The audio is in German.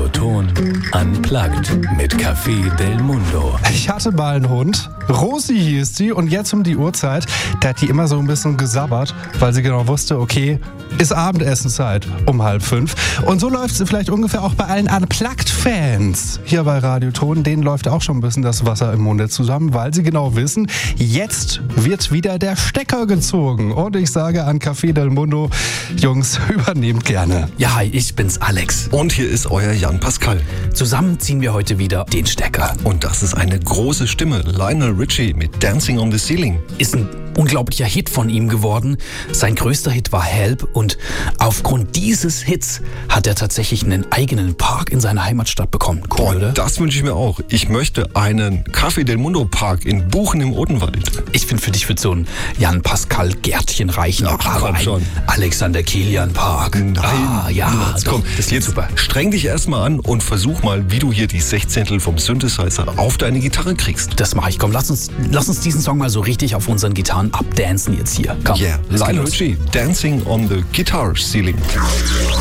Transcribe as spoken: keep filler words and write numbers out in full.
Radioton Unplugged mit Café del Mundo. Ich hatte mal einen Hund, Rosi hieß die, und jetzt um die Uhrzeit, da hat die immer so ein bisschen gesabbert, weil sie genau wusste, okay, ist Abendessenzeit um halb fünf. Und so läuft es vielleicht ungefähr auch bei allen Unplugged-Fans hier bei Radioton. Denen läuft auch schon ein bisschen das Wasser im Munde zusammen, weil sie genau wissen, jetzt wird wieder der Stecker gezogen. Und ich sage an Café del Mundo, Jungs, übernehmt gerne. Ja, hi, ich bin's Alex. Und hier ist euer Jan Pascal. Zusammen ziehen wir heute wieder den Stecker. Und das ist eine große Stimme, Lionel Richie mit Dancing on the Ceiling. Ist ein unglaublicher Hit von ihm geworden. Sein größter Hit war Help und aufgrund dieses Hits hat er tatsächlich einen eigenen Park in seiner Heimatstadt bekommen. Cool, Boah, oder? Das wünsche ich mir auch. Ich möchte einen Café del Mundo Park in Buchen im Odenwald. Ich finde, für dich wird so ein Jan Pascal Gärtchen reichen. Ach, aber komm ein schon. Alexander Kilian Park. Nein, Ah, ja, jetzt doch, komm, das wird jetzt super. streng dich erstmal an und versuch mal, wie du hier die Sechzehntel vom Synthesizer auf deine Gitarre kriegst. Das mache ich. Komm, lass uns, lass uns diesen Song mal so richtig auf unseren Gitarren abdancen jetzt hier. Komm, Yeah, es geht Lionel los. Richie, Dancing on the Guitar Ceiling.